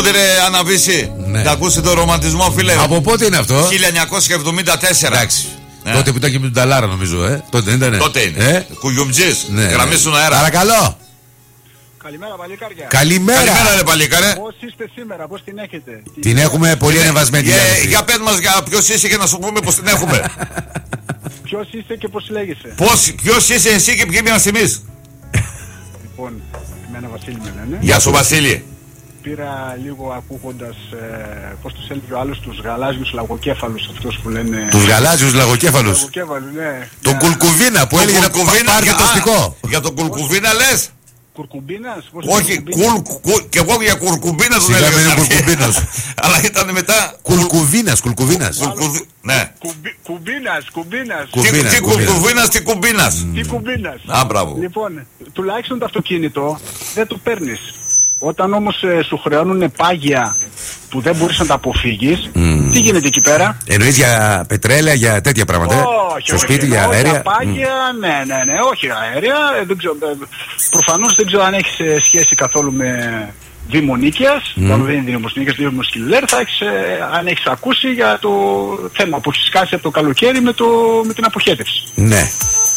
ακούτε ρε Αναβίση? Ναι. Θα ακούσει το ρομαντισμό, φίλε? Από πότε είναι αυτό? 1974. Εντάξει. Τότε που ήταν και με τον Ταλάρα, νομίζω, τότε δεν ήταν? Τότε είναι. Κουγιουμτζής. Ναι. Γραμμή στον αέρα. Παρακαλώ. Καλημέρα παλικάρια. Καλημέρα. Καλημέρα ρε παλικάρε. Πώς είστε σήμερα, πώς την έχετε? Την έχουμε πολύ ανεβασμένη. Για πες μας ποιος είσαι και να σου πούμε πως την έχουμε. Ποιος είσαι και πώς λέγεσαι? Ποιος είσαι εσύ και ποιοι είμαστε εμείς? Λοιπόν, εμένα Βασίλη με λένε. Γεια σου Βασίλη. Πήρα λίγο ακούγοντας, πώς τους έλεγε ο άλλος, τους γαλάζιους λαγοκέφαλους, αυτούς που λένε... Τους γαλάζιους λαγοκέφαλους. Λαγοκέφαλους, ναι. Τον Κουλκουβίνα που έλεγε να πάρει το στικό. Για τον Κουλκουβίνα λες? Κουρκουμπίνας? Όχι, και εγώ για Κουρκουμπίνα τον έλεγα. έλεγα. Κουρκουμπίνος. Αλλά ήταν μετά... Κουλκουβίνας. Ναι. Κουμπίνας. Τι Κουρκουβίνας, τι Κουμπίνας. Τι Κουμπίνας. Α, μπράβο. Λοιπόν, τουλάχιστον το αυτοκίνητο δεν το παίρνεις. Όταν όμως σου χρεώνουν πάγια που δεν μπορείς να τα αποφύγεις, τι γίνεται εκεί πέρα? Εννοείς για πετρέλαια, για τέτοια πράγματα? Όχι, στο σπίτι, για αέρια? Για πάγια, ναι, όχι αέρια. Δεν ξέρω, προφανώς δεν ξέρω αν έχεις σχέση καθόλου με Δήμο Νίκαιας. Δεν είναι Δήμο Νίκαιας, Δήμο Κιλέρ. Αν έχεις ακούσει για το θέμα που έχει σκάσει από το καλοκαίρι με την αποχέτευση. Ναι.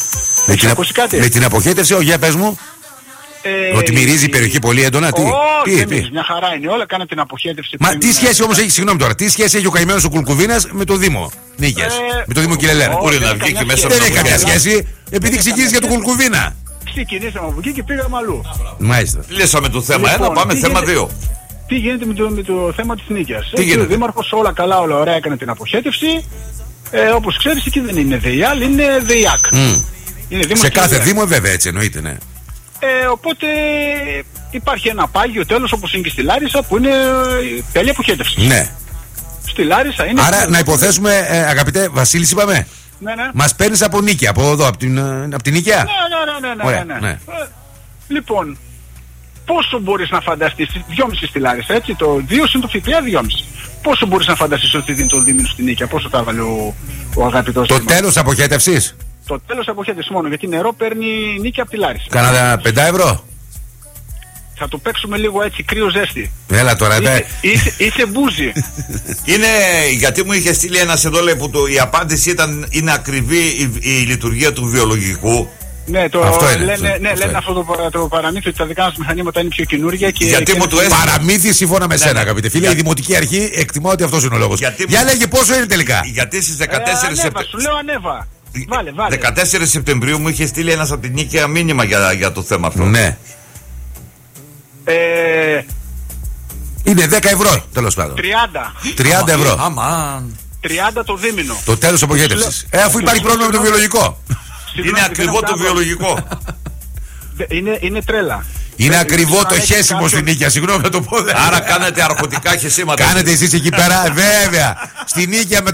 Με την αποχέτευση, για πες μου. Ότι μυρίζει η περιοχή πολύ έντονα, τι? Όχι, μια χαρά είναι όλα, κάνα την αποχέτευση. Μα τι σχέση όμως έχει, συγγνώμη τώρα, τι σχέση έχει ο καημένος ο Κουλκουβίνας με το Δήμο Νίκαιας, με το Δήμο Κιλελέρ? Δεν έχει καμία σχέση, επειδή ξεκίνησε για τον Κουλκουβίνα. Ξεκινήσαμε από εκεί και πήγαμε αλλού. Μάλιστα. Λύσαμε το θέμα 1, πάμε θέμα 2. Τι γίνεται με το θέμα της Νίκαιας? Ο Δήμαρχος όλα καλά, όλα ωραία, έκανε την αποχέτευση. Όπως ξέρεις, εκεί δεν είναι ΔΕΙΑΛ, είναι ΔΕΙΑΚ. Σε κάθε Δήμο βέβαια έτσι εννοείται, ναι. Οπότε υπάρχει ένα πάγιο τέλος, όπως είναι και στη Λάρισα, που είναι τέλεια αποχέτευση. Ναι. Στη Λάρισα είναι... Άρα να υποθέσουμε, αγαπητέ Βασίλης, είπαμε, ναι. μας παίρνεις από Νίκαια, από εδώ, από την Νίκαια. Ναι. Λοιπόν, πόσο μπορείς να φανταστείς, 2,5 στη Λάρισα, έτσι, το 2 συν το ΦΠΑ 2,5. Πόσο μπορείς να φανταστείς ότι δίνει το δίμηνο στη Νίκαια, πόσο θα βάλει ο αγαπητός? Το τέλος αποχέτευσης. Το τέλος αποχέτευση μόνο, γιατί νερό παίρνει Νίκαια από τη Λάρισα. Κάνα 5 ευρώ. Θα το παίξουμε λίγο έτσι, κρύο ζέστη. Έλα τώρα, είσαι μπούζι. Είναι γιατί μου είχε στείλει ένας εδώ, λέει, που η απάντηση είναι ακριβή η λειτουργία του βιολογικού. Ναι, λένε αυτό το παραμύθι ότι τα δικά μας μηχανήματα είναι πιο καινούργια και... Γιατί μου το έστειλε. Παραμύθι σύμφωνα με σένα, αγαπητέ φίλε. Η Δημοτική Αρχή εκτιμά ότι αυτός είναι ο λόγος. Για λέγε πόσο είναι τελικά. Γιατί στις 14 Σεπτεμβρίου. Σου λέω ανέβα. Βάλε. 14 Σεπτεμβρίου μου είχε στείλει ένας από την Νίκαια μήνυμα για το θέμα αυτό. Ναι. Είναι 10 ευρώ τέλος πάντων. 30 ευρώ. 30 το δίμηνο. Το τέλος αποχέτευσης. Αφού υπάρχει πρόβλημα με το βιολογικό. Είναι ακριβό το βιολογικό. Είναι τρέλα. Είναι ακριβό το χέσιμο στην Νίκαια, συγγνώμη να το πω. Άρα κάνετε αρχοντικά χεσίματα. Κάνετε εσείς εκεί πέρα, βέβαια. Στην Νίκαια με